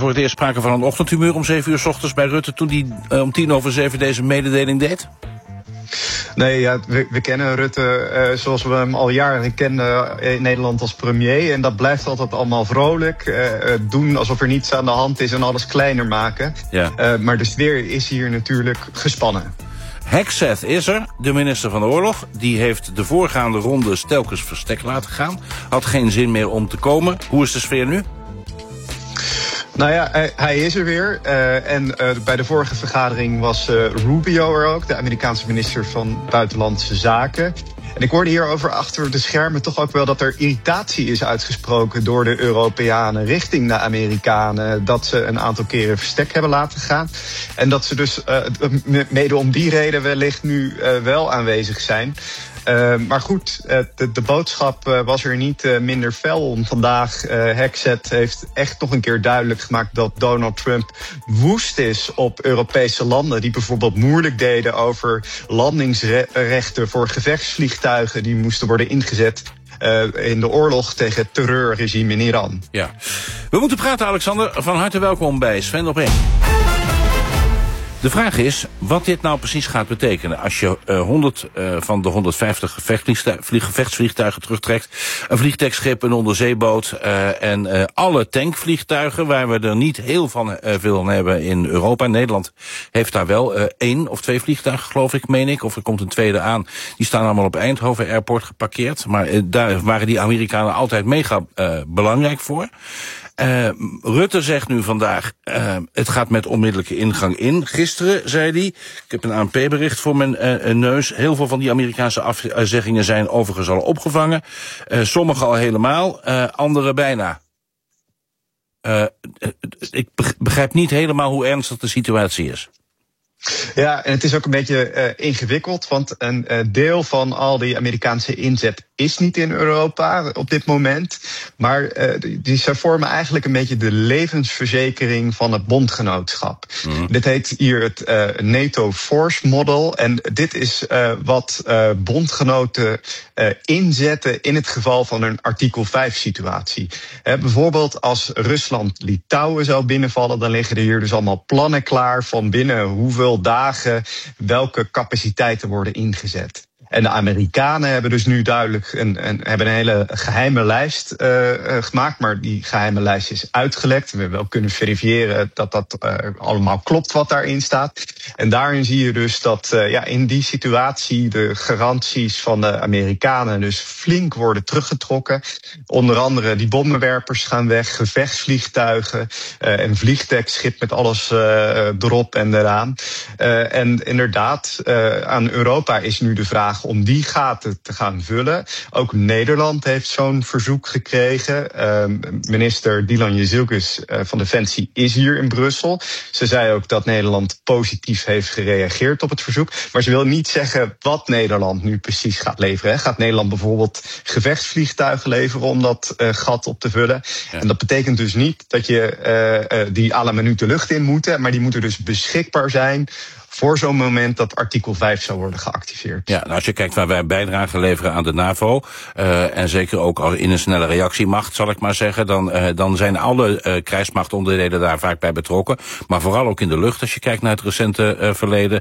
voor het eerst sprake van een ochtendhumeur om 7 uur 's ochtends bij Rutte toen hij om 7:10 deze mededeling deed? Nee, ja, we kennen Rutte zoals we hem al jaren kennen in Nederland als premier. En dat blijft altijd allemaal vrolijk. Doen alsof er niets aan de hand is en alles kleiner maken. Ja. Maar de sfeer is hier natuurlijk gespannen. Hegseth is er, de minister van de Oorlog. Die heeft de voorgaande ronde telkens verstek laten gaan. Had geen zin meer om te komen. Hoe is de sfeer nu? Nou ja, hij is er weer. En bij de vorige vergadering was Rubio er ook, de Amerikaanse minister van Buitenlandse Zaken. En ik hoorde hierover achter de schermen toch ook wel dat er irritatie is uitgesproken door de Europeanen richting de Amerikanen. Dat ze een aantal keren verstek hebben laten gaan. En dat ze dus mede om die reden wellicht nu wel aanwezig zijn. Maar goed, de boodschap was er niet minder fel om vandaag. Hegseth heeft echt nog een keer duidelijk gemaakt dat Donald Trump woest is op Europese landen die bijvoorbeeld moeilijk deden over landingsrechten voor gevechtsvliegtuigen die moesten worden ingezet in de oorlog tegen het terreurregime in Iran. Ja, we moeten praten, Alexander. Van harte welkom bij Sven op 1. De vraag is wat dit nou precies gaat betekenen als je 100 van de 150 gevechtsvliegtuigen terugtrekt. Een vliegdekschip, een onderzeeboot en alle tankvliegtuigen waar we er niet heel veel van hebben in Europa. Nederland heeft daar wel 1 of 2 vliegtuigen, geloof ik, meen ik. Of er komt een tweede aan. Die staan allemaal op Eindhoven Airport geparkeerd. Maar daar waren die Amerikanen altijd mega belangrijk voor. Rutte zegt nu vandaag, het gaat met onmiddellijke ingang in. Gisteren zei hij, ik heb een ANP-bericht voor mijn neus. Heel veel van die Amerikaanse afzeggingen zijn overigens al opgevangen. Sommige al helemaal, andere bijna. Ik begrijp niet helemaal hoe ernstig de situatie is. Ja, en het is ook een beetje ingewikkeld, want een deel van al die Amerikaanse inzet is niet in Europa op dit moment. Maar ze vormen eigenlijk een beetje de levensverzekering van het bondgenootschap. Mm. Dit heet hier het NATO Force Model. En dit is wat bondgenoten inzetten in het geval van een artikel 5 situatie. Bijvoorbeeld als Rusland Litouwen zou binnenvallen, dan liggen er hier dus allemaal plannen klaar van binnen hoeveel dagen welke capaciteiten worden ingezet. En de Amerikanen hebben dus nu duidelijk hebben een hele geheime lijst gemaakt. Maar die geheime lijst is uitgelekt. We hebben wel kunnen verifiëren dat allemaal klopt wat daarin staat. En daarin zie je dus dat in die situatie de garanties van de Amerikanen dus flink worden teruggetrokken. Onder andere die bommenwerpers gaan weg, gevechtsvliegtuigen, een vliegdekschip met alles erop en eraan. En inderdaad, aan Europa is nu de vraag om die gaten te gaan vullen. Ook Nederland heeft zo'n verzoek gekregen. Minister Dilan Jezielkus van Defensie is hier in Brussel. Ze zei ook dat Nederland positief heeft gereageerd op het verzoek. Maar ze wil niet zeggen wat Nederland nu precies gaat leveren. Gaat Nederland bijvoorbeeld gevechtsvliegtuigen leveren om dat gat op te vullen? Ja. En dat betekent dus niet dat je die à la minuut de lucht in moeten. Maar die moeten dus beschikbaar zijn voor zo'n moment dat artikel 5 zou worden geactiveerd. Ja, nou, als je kijkt waar wij bijdrage leveren aan de NAVO, en zeker ook in een snelle reactiemacht, zal ik maar zeggen, dan zijn alle krijgsmachtonderdelen daar vaak bij betrokken. Maar vooral ook in de lucht, als je kijkt naar het recente verleden,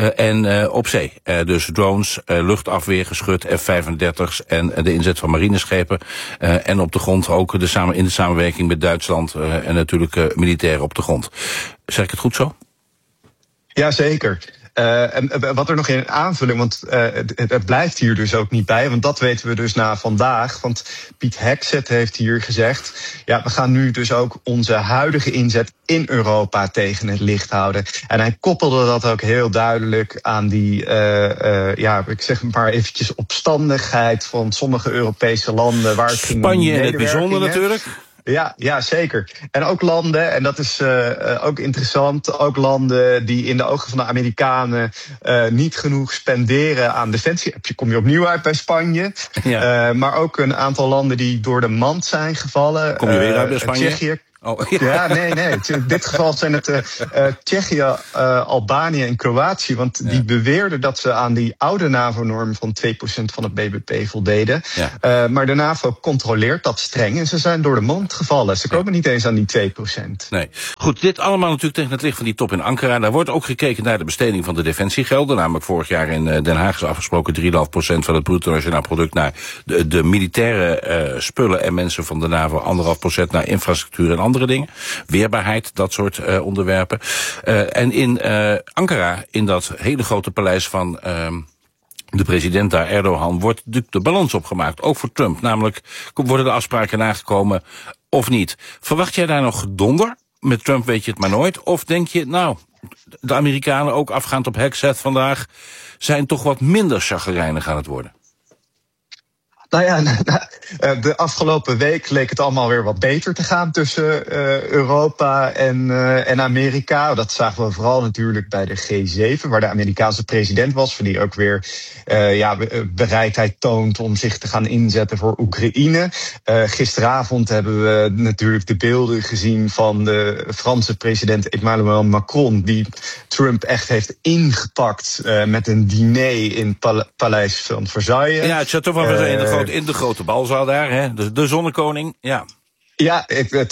en op zee. Dus drones, luchtafweer, geschut, F-35's en de inzet van marineschepen. En op de grond ook in de samenwerking met Duitsland en natuurlijk militairen op de grond. Zeg ik het goed zo? Jazeker. En wat er nog in aanvulling, want het blijft hier dus ook niet bij, want dat weten we dus na vandaag. Want Piet Hegseth heeft hier gezegd, ja, we gaan nu dus ook onze huidige inzet in Europa tegen het licht houden. En hij koppelde dat ook heel duidelijk aan die, ik zeg maar eventjes opstandigheid van sommige Europese landen waar het ging om Spanje in het bijzonder natuurlijk. Ja, zeker. En ook landen, en dat is ook interessant, ook landen die in de ogen van de Amerikanen niet genoeg spenderen aan defensie. Kom je opnieuw uit bij Spanje. Ja. Maar ook een aantal landen die door de mand zijn gevallen. Kom je weer uit bij Spanje? Tsjechië. Oh, ja, nee. In dit geval zijn het Tsjechië, Albanië en Kroatië. Want die beweerden dat ze aan die oude NAVO-norm van 2% van het BBP voldeden. Ja. Maar de NAVO controleert dat streng en ze zijn door de mand gevallen. Ze komen niet eens aan die 2%. Nee. Goed, dit allemaal natuurlijk tegen het licht van die top in Ankara. Daar wordt ook gekeken naar de besteding van de defensiegelden. Namelijk vorig jaar in Den Haag is afgesproken 3,5% van het bruto nationaal product naar de militaire spullen en mensen van de NAVO, 1,5% naar infrastructuur en andere dingen. Weerbaarheid, dat soort onderwerpen. En in Ankara, in dat hele grote paleis van de president daar, Erdogan, wordt de balans opgemaakt. Ook voor Trump. Namelijk, worden de afspraken nagekomen of niet? Verwacht jij daar nog gedonder? Met Trump weet je het maar nooit. Of denk je, nou, de Amerikanen, ook afgaand op Hegseth vandaag, zijn toch wat minder chagrijnig aan het worden? Nou ja, de afgelopen week leek het allemaal weer wat beter te gaan tussen Europa en Amerika. Dat zagen we vooral natuurlijk bij de G7, waar de Amerikaanse president was, die ook weer bereidheid toont om zich te gaan inzetten voor Oekraïne. Gisteravond hebben we natuurlijk de beelden gezien van de Franse president Emmanuel Macron, die Trump echt heeft ingepakt met een diner in het paleis van Versailles. Ja, het Château van Versailles in de grote balzaal daar, hè? De zonnekoning, ja. Ja,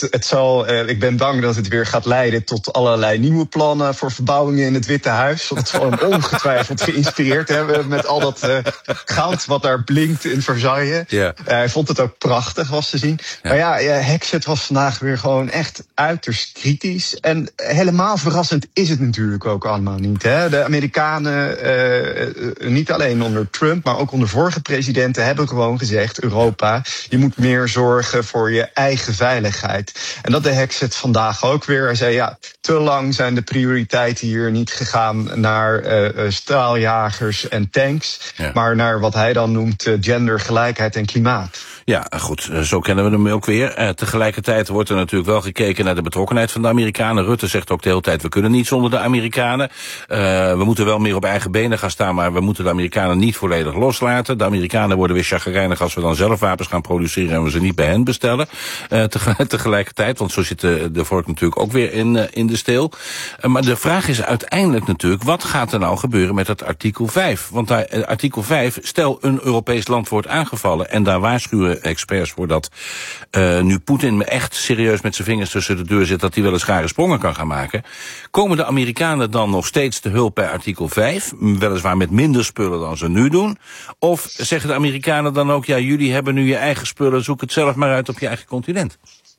ik ben bang dat het weer gaat leiden tot allerlei nieuwe plannen voor verbouwingen in het Witte Huis. Want het zal hem ongetwijfeld geïnspireerd hebben met al dat goud wat daar blinkt in Versailles. Yeah. Hij vond het ook prachtig, was te zien. Ja. Maar ja, Hegseth was vandaag weer gewoon echt uiterst kritisch. En helemaal verrassend is het natuurlijk ook allemaal niet. Hè? De Amerikanen, niet alleen onder Trump, maar ook onder vorige presidenten, hebben gewoon gezegd, Europa, je moet meer zorgen voor je eigen veiligheid. En dat de Hegseth vandaag ook weer. Hij zei, ja, te lang zijn de prioriteiten hier niet gegaan naar straaljagers en tanks, maar naar wat hij dan noemt gendergelijkheid en klimaat. Ja, goed, zo kennen we hem ook weer. Tegelijkertijd wordt er natuurlijk wel gekeken naar de betrokkenheid van de Amerikanen. Rutte zegt ook de hele tijd, we kunnen niet zonder de Amerikanen. We moeten wel meer op eigen benen gaan staan, maar we moeten de Amerikanen niet volledig loslaten. De Amerikanen worden weer chagrijnig als we dan zelf wapens gaan produceren en we ze niet bij hen bestellen. Tegelijkertijd, want zo zit de vork natuurlijk ook weer in de steel. Maar de vraag is uiteindelijk natuurlijk, wat gaat er nou gebeuren met het artikel 5? Want daar, artikel 5, stel een Europees land wordt aangevallen en daar waarschuwen experts voor dat nu Poetin echt serieus met zijn vingers tussen de deur zit, dat hij wel eens rare sprongen kan gaan maken. Komen de Amerikanen dan nog steeds te hulp bij artikel 5? Weliswaar met minder spullen dan ze nu doen? Of zeggen de Amerikanen dan ook, ja, jullie hebben nu je eigen spullen, zoek het zelf maar uit op je eigen continent?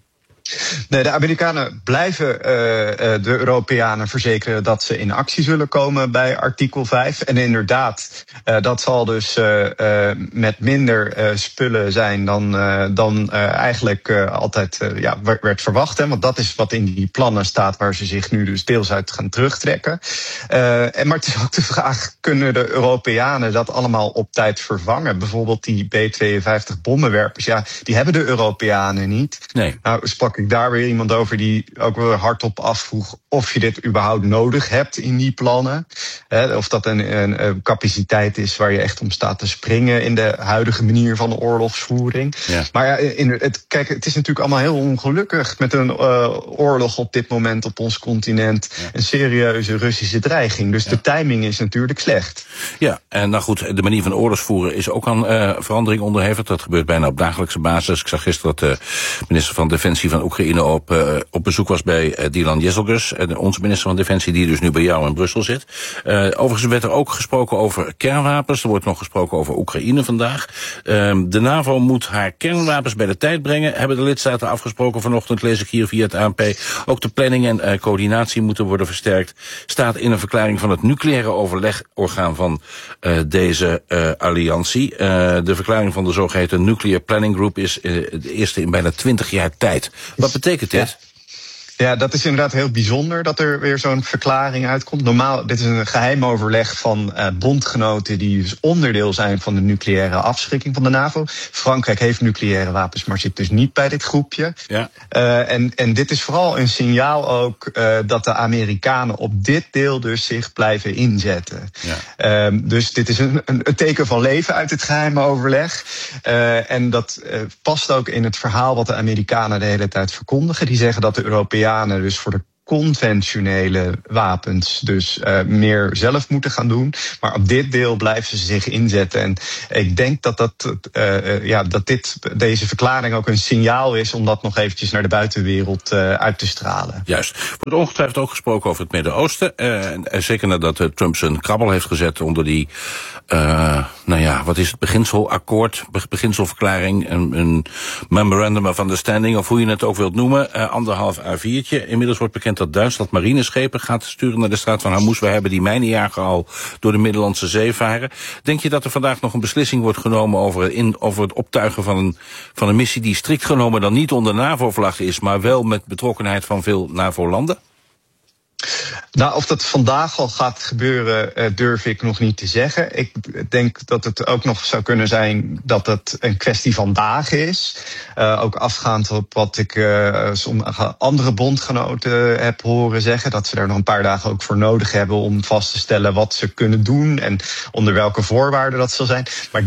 Nee, de Amerikanen blijven de Europeanen verzekeren dat ze in actie zullen komen bij artikel 5. En inderdaad, dat zal dus met minder spullen zijn dan eigenlijk altijd werd verwacht. Hè, want dat is wat in die plannen staat waar ze zich nu dus deels uit gaan terugtrekken. Maar het is ook de vraag, kunnen de Europeanen dat allemaal op tijd vervangen? Bijvoorbeeld die B-52 bommenwerpers, ja, die hebben de Europeanen niet. Nee. Nou, sprak ik daar weer iemand over die ook weer hardop afvroeg of je dit überhaupt nodig hebt in die plannen. Of dat een capaciteit is waar je echt om staat te springen in de huidige manier van de oorlogsvoering. Ja. Maar ja, kijk, het is natuurlijk allemaal heel ongelukkig met een oorlog op dit moment op ons continent. Ja. Een serieuze Russische dreiging. Dus de timing is natuurlijk slecht. Ja, en nou goed, de manier van oorlogsvoeren is ook aan verandering onderhevig. Dat gebeurt bijna op dagelijkse basis. Ik zag gisteren dat de minister van Defensie van Oekraïne op bezoek was bij Dylan Jezelgus, onze minister van Defensie, die dus nu bij jou in Brussel zit. Overigens werd er ook gesproken over kernwapens. Er wordt nog gesproken over Oekraïne vandaag. De NAVO moet haar kernwapens bij de tijd brengen, hebben de lidstaten afgesproken. Vanochtend lees ik hier via het ANP. Ook de planning en coördinatie moeten worden versterkt. Staat in een verklaring van het nucleaire overlegorgaan van deze alliantie. De verklaring van de zogeheten Nuclear Planning Group is de eerste in bijna 20 jaar tijd. Wat betekent dit? Ja, dat is inderdaad heel bijzonder dat er weer zo'n verklaring uitkomt. Normaal, dit is een geheim overleg van bondgenoten die dus onderdeel zijn van de nucleaire afschrikking van de NAVO. Frankrijk heeft nucleaire wapens, maar zit dus niet bij dit groepje. Ja. En dit is vooral een signaal ook dat de Amerikanen op dit deel dus zich blijven inzetten. Ja. Dus dit is een teken van leven uit het geheime overleg. En dat past ook in het verhaal wat de Amerikanen de hele tijd verkondigen. Die zeggen dat de Europeanen dus voor de conventionele wapens dus meer zelf moeten gaan doen. Maar op dit deel blijven ze zich inzetten. En ik denk dat deze verklaring ook een signaal is om dat nog eventjes naar de buitenwereld uit te stralen. Juist. Er wordt ongetwijfeld ook gesproken over het Midden-Oosten. Zeker nadat Trump zijn krabbel heeft gezet onder die wat is het, beginselakkoord, beginselverklaring, een memorandum of understanding, of hoe je het ook wilt noemen, 1,5 A4'tje. Inmiddels wordt bekend dat Duitsland marineschepen gaat sturen naar de straat van Hormuz. We hebben die mijnenjager al door de Middellandse Zee varen. Denk je dat er vandaag nog een beslissing wordt genomen over het optuigen van een missie die strikt genomen dan niet onder NAVO-vlag is, maar wel met betrokkenheid van veel NAVO-landen? Nou, of dat vandaag al gaat gebeuren, durf ik nog niet te zeggen. Ik denk dat het ook nog zou kunnen zijn dat het een kwestie van dagen is. Ook afgaand op wat ik sommige andere bondgenoten heb horen zeggen. Dat ze daar nog een paar dagen ook voor nodig hebben om vast te stellen wat ze kunnen doen en onder welke voorwaarden dat zal zijn. Maar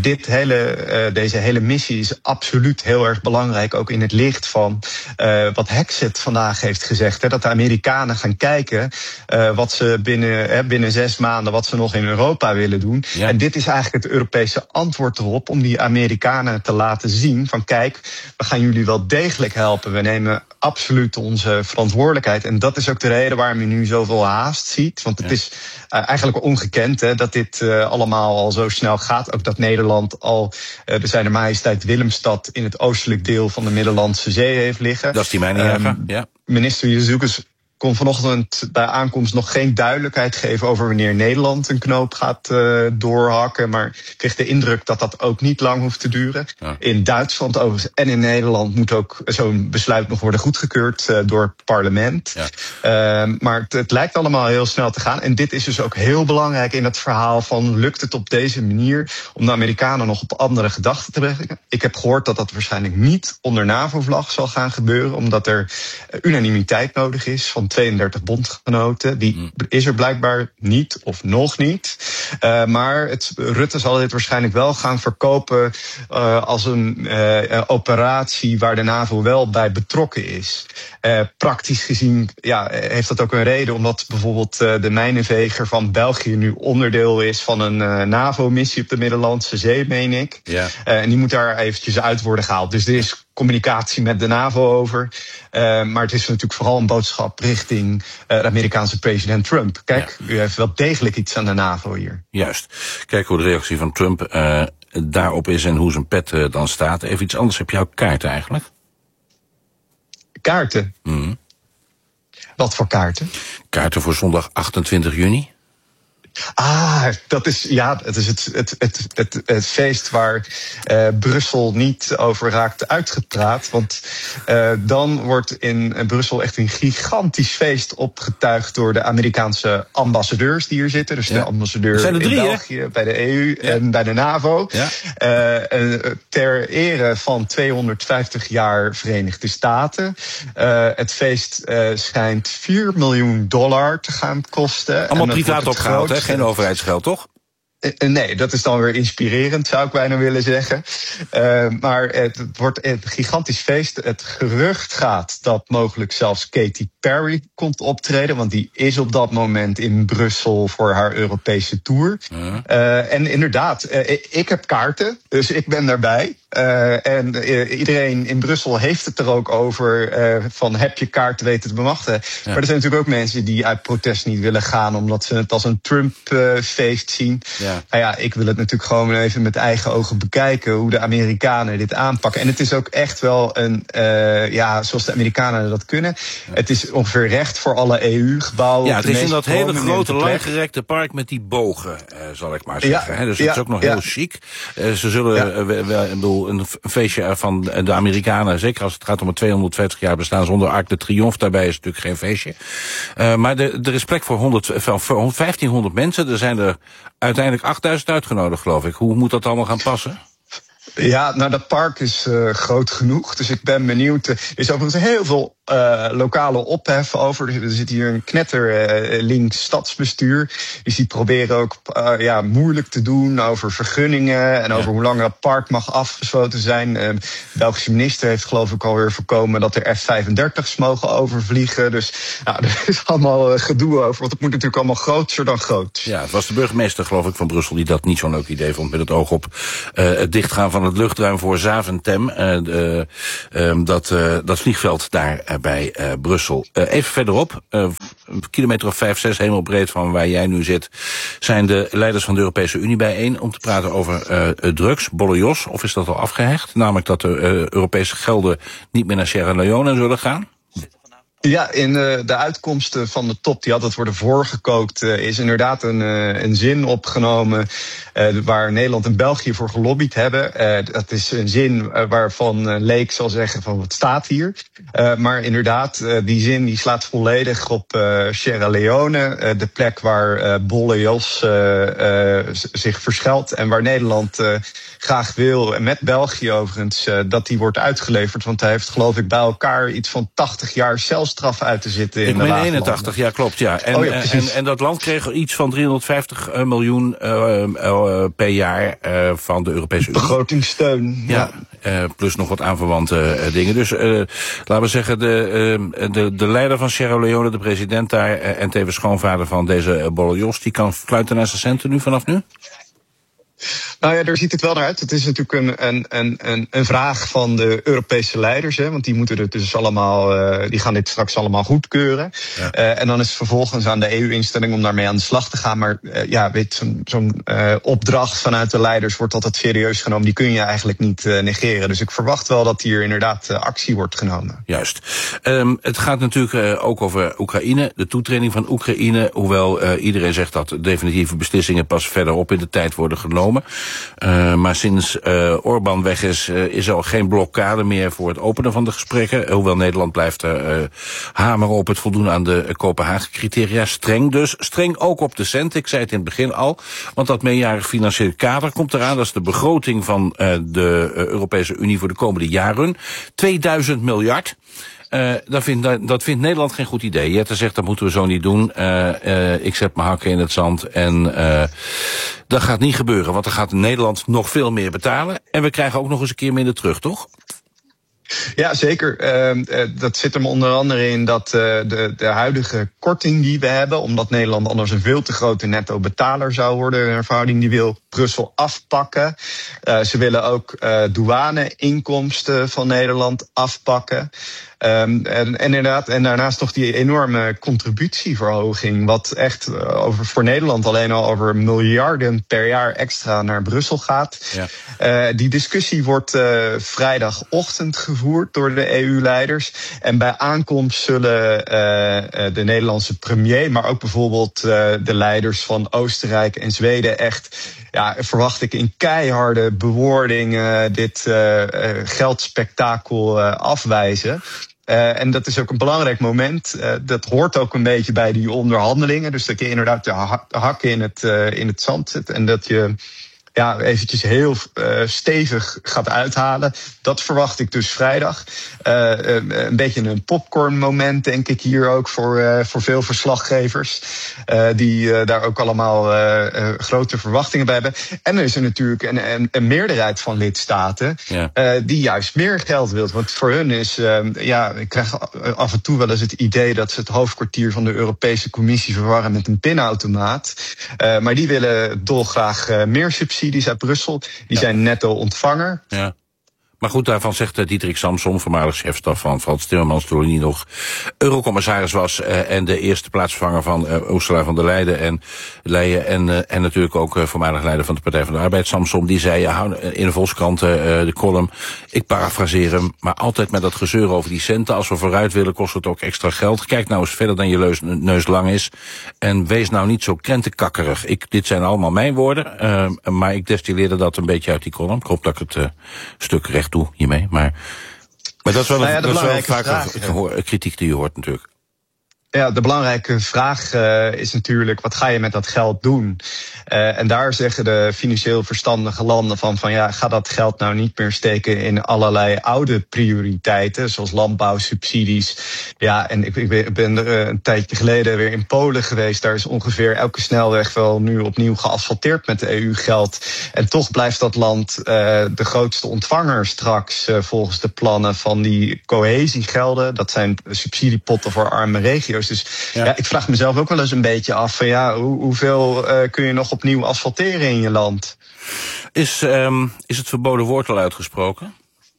deze hele missie is absoluut heel erg belangrijk. Ook in het licht van wat Hexet vandaag heeft gezegd. Dat de Amerikanen gaan kijken wat ze binnen 6 maanden wat ze nog in Europa willen doen. Ja. En dit is eigenlijk het Europese antwoord erop om die Amerikanen te laten zien van kijk, we gaan jullie wel degelijk helpen. We nemen absoluut onze verantwoordelijkheid. En dat is ook de reden waarom je nu zoveel haast ziet. Want het is eigenlijk ongekend dat dit allemaal al zo snel gaat. Ook dat Nederland al de Zijne Majesteit Willemstad in het oostelijk deel van de Middellandse Zee heeft liggen. Dat is die mijnenjager, Minister Jezus kon vanochtend bij aankomst nog geen duidelijkheid geven over wanneer Nederland een knoop gaat doorhakken. Maar ik kreeg de indruk dat dat ook niet lang hoeft te duren. Ja. In Duitsland overigens en in Nederland moet ook zo'n besluit nog worden goedgekeurd door het parlement. Ja. Maar het lijkt allemaal heel snel te gaan. En dit is dus ook heel belangrijk in het verhaal van lukt het op deze manier om de Amerikanen nog op andere gedachten te brengen. Ik heb gehoord dat dat waarschijnlijk niet onder NAVO-vlag zal gaan gebeuren, omdat er unanimiteit nodig is van 32 bondgenoten. Die is er blijkbaar niet of nog niet. Maar Rutte zal dit waarschijnlijk wel gaan verkopen als een operatie waar de NAVO wel bij betrokken is. Praktisch gezien heeft dat ook een reden, omdat bijvoorbeeld de mijnenveger van België nu onderdeel is van een NAVO-missie op de Middellandse Zee, meen ik. Ja. En die moet daar eventjes uit worden gehaald. Dus er is communicatie met de NAVO over. Maar het is natuurlijk vooral een boodschap richting de Amerikaanse president Trump. Kijk, u heeft wel degelijk iets aan de NAVO hier. Juist. Kijk hoe de reactie van Trump daarop is en hoe zijn pet dan staat. Even iets anders. Heb je ook kaarten eigenlijk? Kaarten? Wat voor kaarten? Kaarten voor zondag 28 juni. Dat is het feest waar Brussel niet over raakt uitgepraat. Want dan wordt in Brussel echt een gigantisch feest opgetuigd door de Amerikaanse ambassadeurs die hier zitten. Dus de ambassadeur in België, bij de EU en bij de NAVO. Ja. Ter ere van 250 jaar Verenigde Staten. Het feest schijnt $4 miljoen te gaan kosten. Allemaal privaat opgehaald, hè? Geen overheidsgeld, toch? Nee, dat is dan weer inspirerend, zou ik bijna willen zeggen. Maar het wordt een gigantisch feest. Het gerucht gaat dat mogelijk zelfs Katy Perry komt optreden, want die is op dat moment in Brussel voor haar Europese tour. En inderdaad, ik heb kaarten, dus ik ben daarbij. En iedereen in Brussel heeft het er ook over van heb je kaarten weten te bemachtigen. Ja. Maar er zijn natuurlijk ook mensen die uit protest niet willen gaan omdat ze het als een Trump-feest zien. Ja. Nou ja, ik wil het natuurlijk gewoon even met eigen ogen bekijken hoe de Amerikanen dit aanpakken. En het is ook echt wel een, zoals de Amerikanen dat kunnen. Ja. Het is ongeveer recht voor alle EU-gebouwen. Ja, het is in dat hele grote, langgerekte park met die bogen, zal ik maar zeggen. Ja. Dus het is ook nog heel chic. Ze zullen wel, bedoel, een feestje van de Amerikanen, zeker als het gaat om het 250 jaar bestaan zonder Arc de Triomphe, daarbij is het natuurlijk geen feestje. Maar er is plek voor 1500 mensen. Er zijn er uiteindelijk 8000 uitgenodigd, geloof ik. Hoe moet dat allemaal gaan passen? Ja, nou, dat park is groot genoeg, dus ik ben benieuwd. Er is overigens heel veel lokale ophef over. Er zit hier een links stadsbestuur. Dus die proberen ook moeilijk te doen over vergunningen en over hoe lang dat park mag afgesloten zijn. De Belgische minister heeft geloof ik alweer voorkomen dat er F-35's mogen overvliegen. Dus er is allemaal gedoe over, want het moet natuurlijk allemaal groter dan groot. Ja, het was de burgemeester geloof ik van Brussel die dat niet zo'n leuk idee vond met het oog op het dichtgaan van het luchtruim voor Zaventem. Dat vliegveld daar bij Brussel. Even verderop, een kilometer of 5, 6 hemelbreed van waar jij nu zit, zijn de leiders van de Europese Unie bijeen om te praten over drugs, Bollojos, of is dat al afgehecht? Namelijk dat de Europese gelden niet meer naar Sierra Leone zullen gaan? Ja, in de uitkomsten van de top, die altijd worden voorgekookt, is inderdaad een zin opgenomen waar Nederland en België voor gelobbyd hebben. Dat is een zin waarvan Leek zal zeggen van wat staat hier. Maar inderdaad, die zin die slaat volledig op Sierra Leone, de plek waar Bollojos zich verschuilt en waar Nederland graag wil, en met België overigens, dat die wordt uitgeleverd. Want hij heeft geloof ik bij elkaar iets van 80 jaar celstraf uit te zitten. Ik meen 81, ja klopt, ja. En dat land kreeg iets van 350 miljoen per jaar van de Europese Unie. Begrotingssteun. Ja, plus nog wat aanverwante dingen. Dus laten we zeggen, de leider van Sierra Leone, de president daar, en tevens schoonvader van deze Bollojos, die kan fluiten naar zijn centen nu vanaf nu? Nou ja, daar ziet het wel naar uit. Het is natuurlijk een vraag van de Europese leiders, hè, want die moeten het dus allemaal, die gaan dit straks allemaal goedkeuren. Ja. En dan is het vervolgens aan de EU-instelling om daarmee aan de slag te gaan. Maar zo'n opdracht vanuit de leiders wordt altijd serieus genomen. Die kun je eigenlijk niet negeren. Dus ik verwacht wel dat hier inderdaad actie wordt genomen. Juist. Het gaat natuurlijk ook over Oekraïne, de toetreding van Oekraïne. Hoewel iedereen zegt dat definitieve beslissingen pas verderop in de tijd worden genomen. Maar sinds Orbán weg is er al geen blokkade meer voor het openen van de gesprekken. Hoewel Nederland blijft hameren op het voldoen aan de Kopenhagen-criteria. Streng dus. Streng ook op de cent. Ik zei het in het begin al. Want dat meerjarig financieel kader komt eraan. Dat is de begroting van de Europese Unie voor de komende jaren. 2000 miljard. Dat vindt Nederland geen goed idee. Jette zegt, dat moeten we zo niet doen. Ik zet mijn hakken in het zand. En dat gaat niet gebeuren. Want dan gaat Nederland nog veel meer betalen. En we krijgen ook nog eens een keer minder terug, toch? Ja, zeker. Dat zit hem onder andere in dat de huidige korting die we hebben, omdat Nederland anders een veel te grote netto betaler zou worden, een verhouding die wil Brussel afpakken. Ze willen ook douane-inkomsten van Nederland afpakken. En daarnaast nog die enorme contributieverhoging, wat echt voor Nederland alleen al over miljarden per jaar extra naar Brussel gaat. Ja. Die discussie wordt vrijdagochtend gevoerd door de EU-leiders. En bij aankomst zullen de Nederlandse premier, maar ook bijvoorbeeld de leiders van Oostenrijk en Zweden echt, verwacht ik in keiharde bewoording dit geldspektakel afwijzen. En dat is ook een belangrijk moment. Dat hoort ook een beetje bij die onderhandelingen. Dus dat je inderdaad de hakken in het zand zet en dat je eventjes heel stevig gaat uithalen. Dat verwacht ik dus vrijdag. Een beetje een popcorn moment, denk ik, hier ook voor veel verslaggevers. Die daar ook allemaal grote verwachtingen bij hebben. En er is er natuurlijk een meerderheid van lidstaten die juist meer geld wil. Want voor hun is, ik krijg af en toe wel eens het idee dat ze het hoofdkwartier van de Europese Commissie verwarren met een pinautomaat. Maar die willen dolgraag meer subsidies uit Brussel. Die zijn netto ontvanger. Ja. Maar goed, daarvan zegt Diederik Samsom, voormalig chefstaf van Frans Timmermans, toen hij nog eurocommissaris was en de eerste plaatsvervanger van Ursula von der Leyen en natuurlijk ook voormalig leider van de Partij van de Arbeid, Samsom, die zei in de Volkskrant de column, ik parafraseer hem, maar altijd met dat gezeur over die centen. Als we vooruit willen, kost het ook extra geld. Kijk nou eens verder dan je neus lang is en wees nou niet zo krentenkakkerig. Dit zijn allemaal mijn woorden, maar ik destilleerde dat een beetje uit die column. Ik hoop dat ik het stuk recht doe hiermee, maar dat is wel, dat is wel vaak kritiek die je hoort natuurlijk. Ja, de belangrijke vraag is natuurlijk, wat ga je met dat geld doen? En daar zeggen de financieel verstandige landen van ga dat geld nou niet meer steken in allerlei oude prioriteiten, zoals landbouwsubsidies. Ja, en ik ben er een tijdje geleden weer in Polen geweest. Daar is ongeveer elke snelweg wel nu opnieuw geasfalteerd met de EU-geld. En toch blijft dat land de grootste ontvanger straks volgens de plannen van die cohesiegelden. Dat zijn subsidiepotten voor arme regio's. Dus ik vraag mezelf ook wel eens een beetje af van hoeveel kun je nog opnieuw asfalteren in je land? Is het verboden woord al uitgesproken?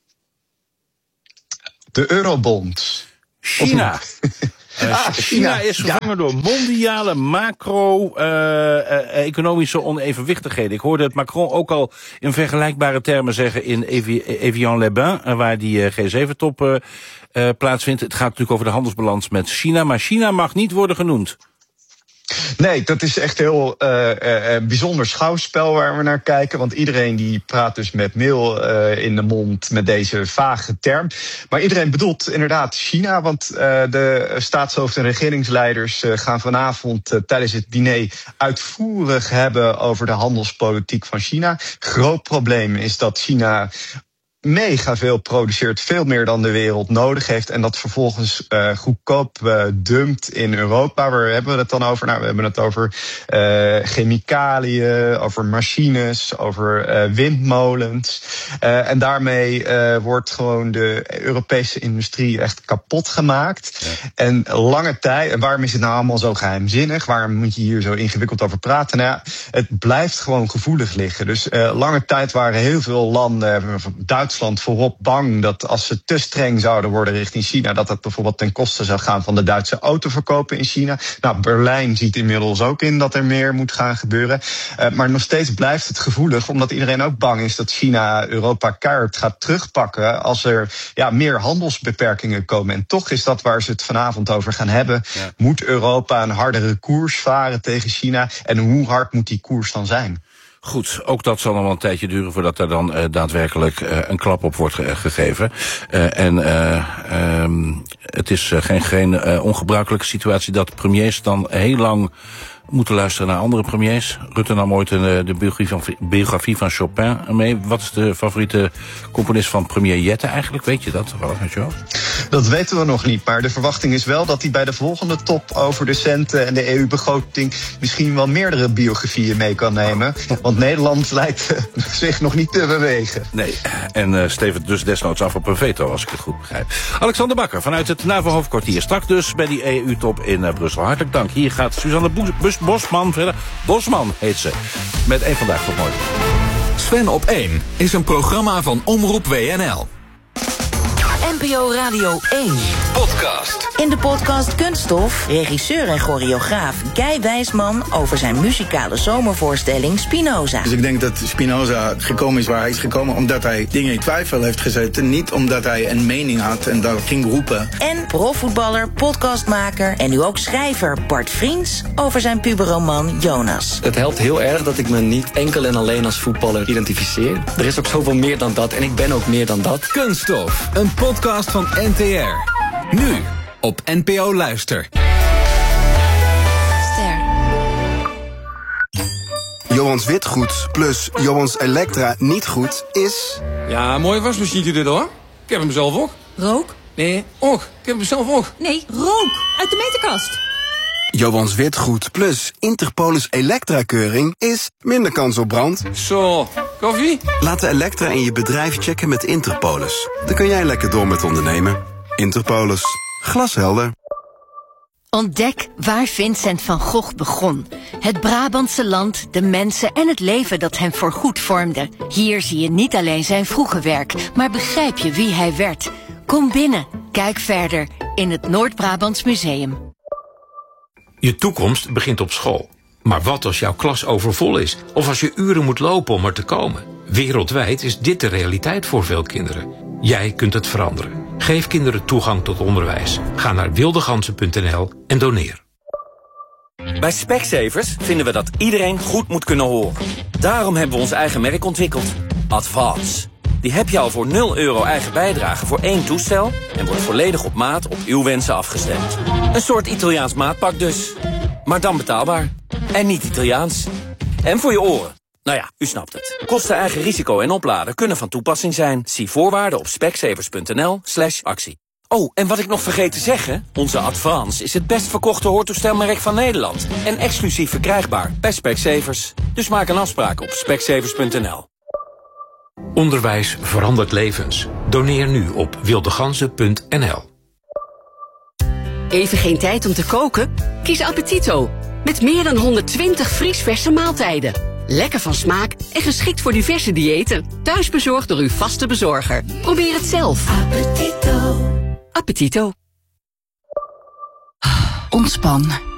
De eurobond. China. China is vervangen door mondiale macro-economische onevenwichtigheden. Ik hoorde het Macron ook al in vergelijkbare termen zeggen in Evian-les-Bains, waar die G7-top plaatsvindt. Het gaat natuurlijk over de handelsbalans met China, maar China mag niet worden genoemd. Nee, dat is echt heel bijzonder schouwspel waar we naar kijken. Want iedereen die praat dus met meel in de mond met deze vage term. Maar iedereen bedoelt inderdaad China. Want de staatshoofden en regeringsleiders gaan vanavond tijdens het diner uitvoerig hebben over de handelspolitiek van China. Groot probleem is dat China mega veel produceert, veel meer dan de wereld nodig heeft, en dat vervolgens goedkoop dumpt in Europa. Waar hebben we het dan over? Nou, we hebben het over chemicaliën, over machines, over windmolens. En daarmee wordt gewoon de Europese industrie echt kapot gemaakt. Ja. En lange tijd, en waarom is het nou allemaal zo geheimzinnig? Waarom moet je hier zo ingewikkeld over praten? Nou ja, het blijft gewoon gevoelig liggen. Dus lange tijd waren heel veel landen, Duitsland voorop, bang dat als ze te streng zouden worden richting China, dat dat bijvoorbeeld ten koste zou gaan van de Duitse autoverkopen in China. Nou, Berlijn ziet inmiddels ook in dat er meer moet gaan gebeuren. Maar nog steeds blijft het gevoelig, omdat iedereen ook bang is dat China Europa keihard gaat terugpakken als er meer handelsbeperkingen komen. En toch is dat waar ze het vanavond over gaan hebben. Ja. Moet Europa een hardere koers varen tegen China? En hoe hard moet die koers dan zijn? Goed, ook dat zal nog wel een tijdje duren voordat er dan daadwerkelijk een klap op wordt gegeven. Het is geen ongebruikelijke situatie dat premiers dan heel lang moeten luisteren naar andere premiers. Rutte nam ooit de biografie van Chopin mee. Wat is de favoriete componist van premier Jette eigenlijk? Weet je dat? Dat weten we nog niet, maar de verwachting is wel dat hij bij de volgende top over de centen en de EU-begroting misschien wel meerdere biografieën mee kan nemen. Want Nederland lijkt zich nog niet te bewegen. Nee, en stevend dus desnoods af op een veto, als ik het goed begrijp. Alexander Bakker vanuit het NAVO-hoofdkwartier. Straks dus bij die EU-top in Brussel. Hartelijk dank. Hier gaat Suzanne Bosman verder. Bosman heet ze. Met één vandaag. Tot morgen. Sven op 1 is een programma van Omroep WNL. NPO Radio 1. Podcast. In de podcast Kunststof, regisseur en choreograaf Guy Wijsman over zijn muzikale zomervoorstelling Spinoza. Dus ik denk dat Spinoza gekomen is waar hij is gekomen omdat hij dingen in twijfel heeft gezet. Niet omdat hij een mening had en dat ging roepen. En profvoetballer, podcastmaker en nu ook schrijver Bart Vriends over zijn puberroman Jonas. Het helpt heel erg dat ik me niet enkel en alleen als voetballer identificeer. Er is ook zoveel meer dan dat en ik ben ook meer dan dat. Kunststof, een podcast van NTR. Nu op NPO Luister. Johans Witgoed plus Johans Elektra niet goed is... Ja, mooi wasmachine dit hoor. Ik heb hem zelf ook. Rook? Nee, ook. Ik heb hem zelf ook. Nee, rook. Uit de meterkast. Johans Witgoed plus Interpolis Elektra-keuring is minder kans op brand. Zo, koffie? Laat de Elektra in je bedrijf checken met Interpolis. Dan kun jij lekker door met ondernemen. Interpolis. Glashelder. Ontdek waar Vincent van Gogh begon. Het Brabantse land, de mensen en het leven dat hem voorgoed vormde. Hier zie je niet alleen zijn vroege werk, maar begrijp je wie hij werd. Kom binnen, kijk verder in het Noord-Brabants Museum. Je toekomst begint op school. Maar wat als jouw klas overvol is? Of als je uren moet lopen om er te komen? Wereldwijd is dit de realiteit voor veel kinderen. Jij kunt het veranderen. Geef kinderen toegang tot onderwijs. Ga naar wildeganzen.nl en doneer. Bij Specsavers vinden we dat iedereen goed moet kunnen horen. Daarom hebben we ons eigen merk ontwikkeld. Advance. Die heb je al voor €0 eigen bijdrage voor 1 toestel... en wordt volledig op maat op uw wensen afgestemd. Een soort Italiaans maatpak dus. Maar dan betaalbaar. En niet Italiaans. En voor je oren. Nou ja, u snapt het. Kosten, eigen risico en opladen kunnen van toepassing zijn. Zie voorwaarden op specsavers.nl/actie. Oh, en wat ik nog vergeet te zeggen... onze Advance is het best verkochte hoortoestelmerk van Nederland. En exclusief verkrijgbaar bij Specsavers. Dus maak een afspraak op specsavers.nl. Onderwijs verandert levens. Doneer nu op wildeganzen.nl. Even geen tijd om te koken? Kies Appetito. Met meer dan 120 vriesverse maaltijden. Lekker van smaak en geschikt voor diverse diëten. Thuis bezorgd door uw vaste bezorger. Probeer het zelf. Appetito. Appetito. Ontspan.